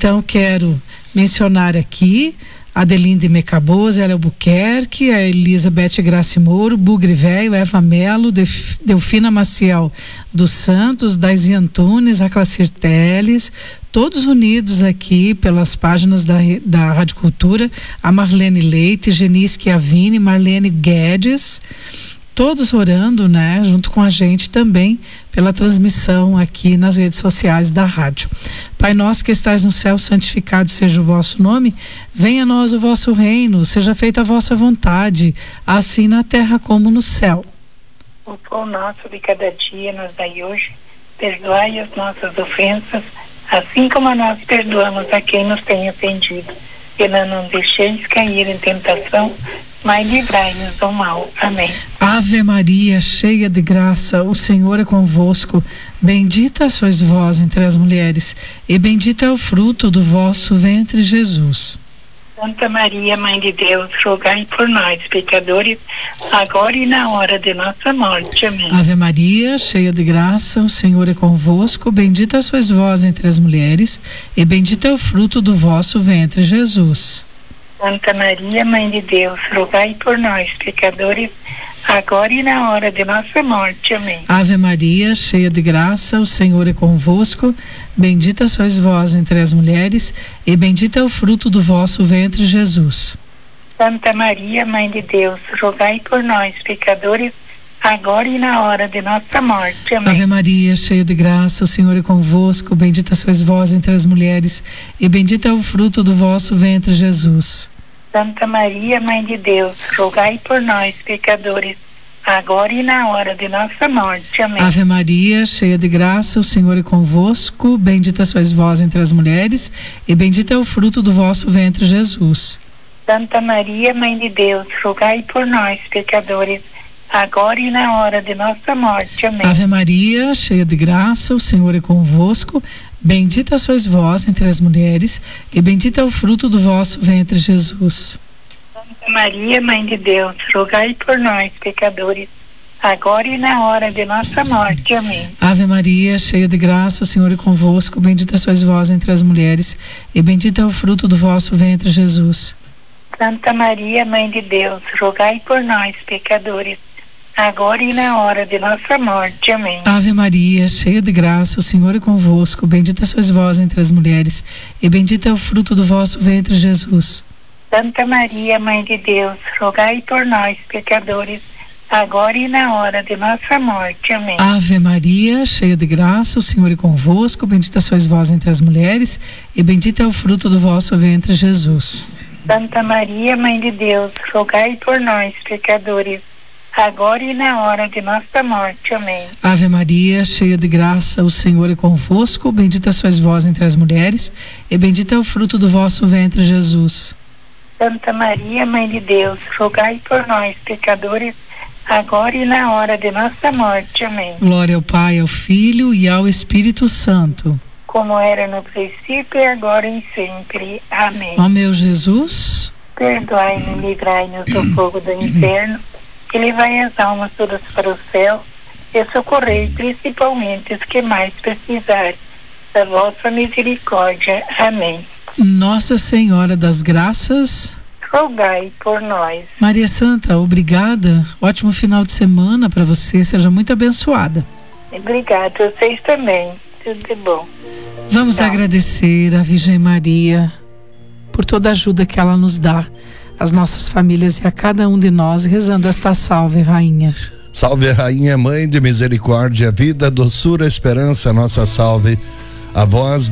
Então quero mencionar aqui Adelinde Mecabos, Elia Albuquerque, a Elizabeth Grace Moro, Bugre Velho, Eva Melo, Delfina Maciel dos Santos, Daisy Antunes, a Clacir Teles, todos unidos aqui pelas páginas da Rádio Cultura, a Marlene Leite, Genice Chiavini, Marlene Guedes, todos orando, né, junto com a gente também pela transmissão aqui nas redes sociais da rádio. Pai nosso que estais no céu, santificado seja o vosso nome, venha a nós o vosso reino, seja feita a vossa vontade, assim na terra como no céu. O pão nosso de cada dia nos dai hoje, perdoai as nossas ofensas, assim como nós perdoamos a quem nos tem ofendido. E não nos deixeis cair em tentação, mas livrai-nos do mal. Amém. Ave Maria, cheia de graça, o Senhor é convosco. Bendita sois vós entre as mulheres, e bendito é o fruto do vosso ventre, Jesus. Santa Maria, Mãe de Deus, rogai por nós, pecadores, agora e na hora de nossa morte. Amém. Ave Maria, cheia de graça, o Senhor é convosco. Bendita sois vós entre as mulheres, e bendito é o fruto do vosso ventre, Jesus. Santa Maria, Mãe de Deus, rogai por nós, pecadores, agora e na hora de nossa morte. Amém. Ave Maria, cheia de graça, o Senhor é convosco. Bendita sois vós entre as mulheres, e bendito é o fruto do vosso ventre, Jesus. Santa Maria, Mãe de Deus, rogai por nós, pecadores, agora e na hora de nossa morte. Amém. Ave Maria, cheia de graça, o Senhor é convosco. Bendita sois vós entre as mulheres, e bendito é o fruto do vosso ventre, Jesus. Santa Maria, Mãe de Deus, rogai por nós, pecadores, agora e na hora de nossa morte. Amém. Ave Maria, cheia de graça, o Senhor é convosco. Bendita sois vós entre as mulheres, e bendito é o fruto do vosso ventre, Jesus. Santa Maria, Mãe de Deus, rogai por nós, pecadores, agora e na hora de nossa morte. Amém. Ave Maria, cheia de graça, o Senhor é convosco. Bendita sois vós entre as mulheres, e bendito é o fruto do vosso ventre, Jesus. Santa Maria, Mãe de Deus, rogai por nós, pecadores, agora e na hora de nossa morte. Amém. Ave Maria, cheia de graça, o Senhor é convosco. Bendita sois vós entre as mulheres, e bendito é o fruto do vosso ventre, Jesus. Santa Maria, Mãe de Deus, rogai por nós, pecadores, agora e na hora de nossa morte. Amém. Ave Maria, cheia de graça, o Senhor é convosco. Bendita sois vós entre as mulheres, e bendito é o fruto do vosso ventre, Jesus. Santa Maria, Mãe de Deus, rogai por nós, pecadores, agora e na hora de nossa morte. Amém. Ave Maria, cheia de graça, o Senhor é convosco. Bendita sois vós entre as mulheres, e bendito é o fruto do vosso ventre, Jesus. Santa Maria, Mãe de Deus, rogai por nós, pecadores, agora e na hora de nossa morte. Amém. Ave Maria, cheia de graça, o Senhor é convosco. Bendita sois vós entre as mulheres, e bendito é o fruto do vosso ventre, Jesus. Santa Maria, Mãe de Deus, rogai por nós, pecadores, agora e na hora de nossa morte. Amém. Glória ao Pai, ao Filho e ao Espírito Santo. Como era no princípio e agora e sempre. Amém. Ó meu Jesus, perdoai-nos, livrai-nos do fogo do inferno, e levai as almas todas para o céu, e socorrei principalmente os que mais precisarem da vossa misericórdia. Amém. Nossa Senhora das Graças, rogai por nós. Maria Santa, obrigada. Ótimo final de semana para você, seja muito abençoada. Obrigada, vocês também. Tudo de bom. Vamos agradecer a Virgem Maria por toda a ajuda que ela nos dá, às nossas famílias e a cada um de nós, rezando esta salve, Rainha. Salve, Rainha, Mãe de Misericórdia, vida, doçura, esperança, nossa salve. A vós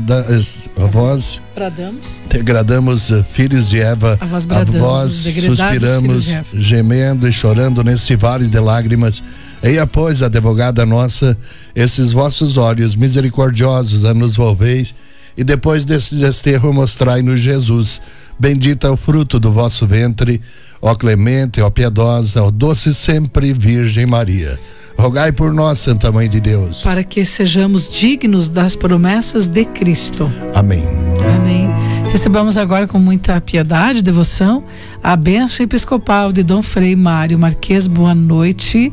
degradamos, filhos de Eva, a vós suspiramos, gemendo e chorando nesse vale de lágrimas. Eia, pois, advogada nossa, esses vossos olhos misericordiosos a nos volveis, e depois desse desterro mostrai-nos Jesus. Bendito é o fruto do vosso ventre, ó clemente, ó piedosa, ó doce sempre Virgem Maria. Rogai por nós, Santa Mãe de Deus, para que sejamos dignos das promessas de Cristo. Amém. Amém. Recebamos agora com muita piedade e devoção a bênção episcopal de Dom Frei Mário Marques. Boa noite.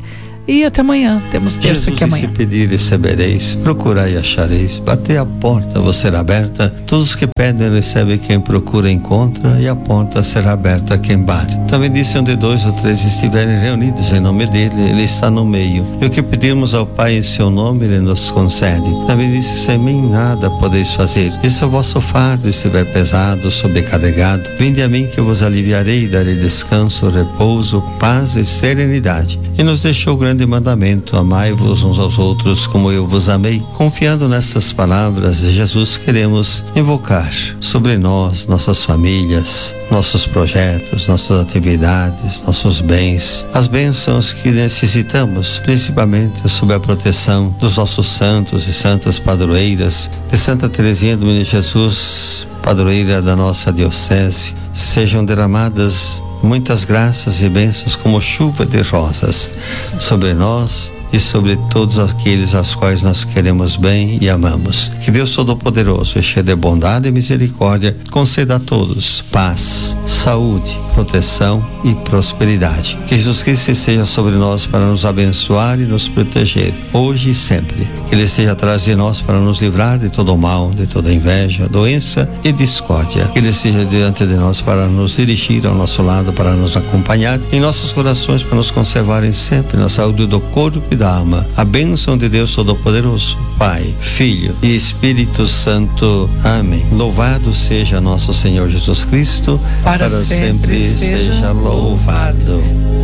E até amanhã, temos terça aqui amanhã. Se pedir, recebereis, procurai e achareis, bater a porta vos será aberta, todos os que pedem recebem, quem procura encontra, e a porta será aberta a quem bate. Também disse: onde 2 ou 3 estiverem reunidos em nome dele, ele está no meio. E o que pedimos ao Pai em seu nome, ele nos concede. Também disse: sem mim nada podeis fazer. E se o vosso fardo estiver pesado, sobrecarregado, vinde a mim que eu vos aliviarei, e darei descanso, repouso, paz e serenidade. E nos deixou o grande mandamento: amai-vos uns aos outros como eu vos amei. Confiando nessas palavras de Jesus, queremos invocar sobre nós, nossas famílias, nossos projetos, nossas atividades, nossos bens, as bênçãos que necessitamos, principalmente sob a proteção dos nossos santos e santas padroeiras, de Santa Teresinha do Menino Jesus, padroeira da nossa diocese. Sejam derramadas muitas graças e bênçãos como chuva de rosas sobre nós e sobre todos aqueles aos quais nós queremos bem e amamos. Que Deus Todo-Poderoso, cheio de bondade e misericórdia, conceda a todos paz, saúde, proteção e prosperidade. Que Jesus Cristo esteja sobre nós para nos abençoar e nos proteger, hoje e sempre. Que Ele esteja atrás de nós para nos livrar de todo o mal, de toda inveja, doença e discórdia. Que Ele esteja diante de nós para nos dirigir ao nosso lado, para nos acompanhar em nossos corações, para nos conservarem sempre na saúde do corpo e da alma. A bênção de Deus Todo-Poderoso, Pai, Filho e Espírito Santo. Amém. Louvado seja nosso Senhor Jesus Cristo, para sempre seja louvado.